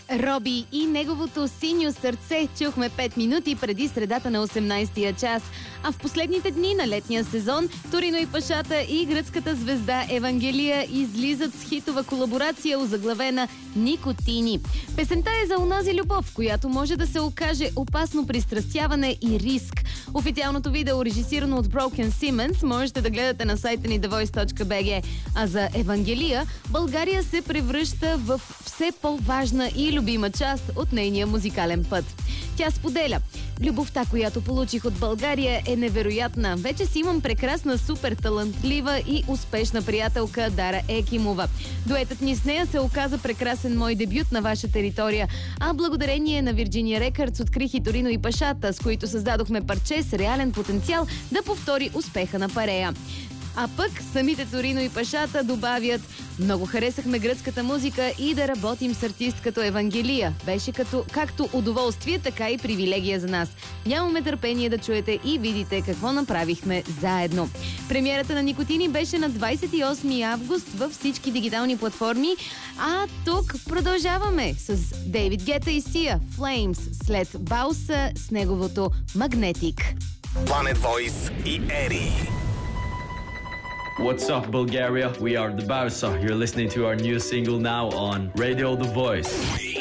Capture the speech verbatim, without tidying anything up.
Роби и неговото синьо сърце чухме пет минути преди средата на осемнайсетия час. А в последните дни на летния сезон Торино и Пашата и гръцката звезда Евангелия излизат с хитова колаборация, озаглавена Никотини. Песента е за онази любов, която може да се окаже опасно пристрастяване и риск. Официалното видео, режисирано от Broken Siemens, можете да гледате на сайта ни the voice точка би джи. А за Евангелия, България се превръща в все по-важна и любима част от нейния музикален път. Тя споделя: любовта, която получих от България, е невероятна. Вече си имам прекрасна, супер талантлива и успешна приятелка Дара Екимова. Дуетът ни с нея се оказа прекрасен мой дебют на ваша територия, а благодарение на Virginia Records открих и Торино и Пашата, с които създадохме парче с реален потенциал да повтори успеха на Парея. А пък самите Торино и Пашата добавят: много харесахме гръцката музика и да работим с артист като Евангелия. Беше като, както удоволствие, така и привилегия за нас. Нямаме търпение да чуете и видите какво направихме заедно. Премиерата на Никотини беше на двайсет и осми август във всички дигитални платформи, а тук продължаваме с Дейвид Гета и Сия, Flames, след Бауса с неговото Magnetic. Planet Voice и Ери. What's up, Bulgaria? We are the Bausa. You're listening to our new single now on Radio The Voice.